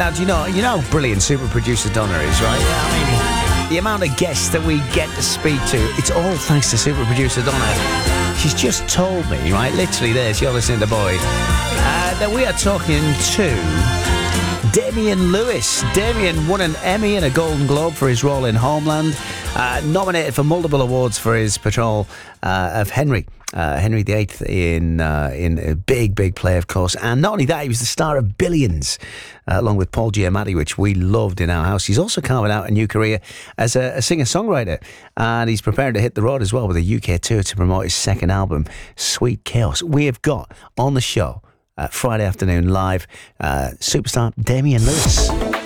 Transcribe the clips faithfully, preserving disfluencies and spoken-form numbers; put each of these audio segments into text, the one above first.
Now, do you know, you know how brilliant super producer Donna is, right? Yeah, I mean, the amount of guests that we get to speak to, it's all thanks to super producer Donna. She's just told me, right, literally this, you're listening to Boyd, uh, that we are talking to Damian Lewis. Damian won an Emmy and a Golden Globe for his role in Homeland, uh, nominated for multiple awards for his portrayal uh, of Henry. Uh, Henry the Eighth in uh, in a big, big play, of course. And not only that, he was the star of Billions, uh, along with Paul Giamatti, which we loved in our house. He's also carving out a new career as a, a singer-songwriter. And he's preparing to hit the road as well with a U K tour to promote his second album, Sweet Chaos. We have got on the show, uh, Friday afternoon live, uh, superstar Damian Lewis.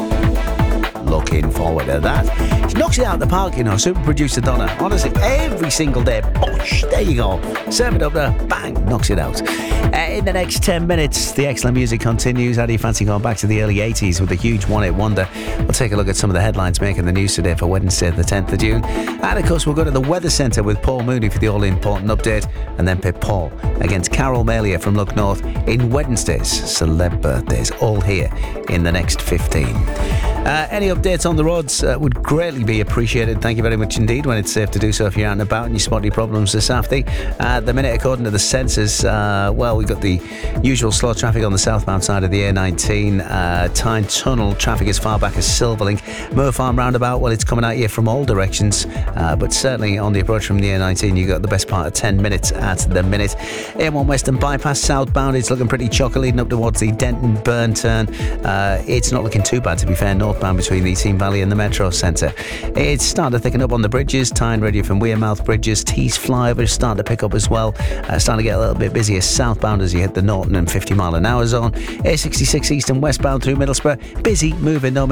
Looking forward to that. She knocks it out of the park, you know, super producer Donna. Honestly, every single day, bosh, there you go. Serve it up there, bang, knocks it out. Uh, in the next ten minutes, the excellent music continues. How do you fancy going back to the early eighties with a huge one-hit wonder? We'll take a look at some of the headlines making the news today for Wednesday, the tenth of June. And of course, we'll go to the Weather Centre with Paul Mooney for the all-important update, and then pit Paul against Carol Malia from Look North in Wednesday's Celeb Birthdays, all here in the next fifteen. Uh, any updates on the roads uh, would greatly be appreciated. Thank you very much indeed, when it's safe to do so if you're out and about and you spot any problems this afternoon. Uh, the minute, according to the sensors, uh, well, we've got the usual slow traffic on the southbound side of the A nineteen. Uh, Tyne Tunnel traffic as far back as Silverlink. Moor Farm roundabout, well, it's coming at you from all directions, uh, but certainly on the approach from the A nineteen, you've got the best part of ten minutes at the minute. A one Western Bypass southbound, it's looking pretty chocker leading up towards the Denton Burn turn. Uh, it's not looking too bad, to be fair, northbound between the Team Valley and the Metro Centre. It's starting to thicken up on the bridges. Tyne ready from Wearmouth bridges. Tees flyovers starting to pick up as well. Uh, starting to get a little bit busier southbound as you hit the Norton and fifty mile an hour zone. A sixty-six east and westbound through Middlesbrough. Busy moving though.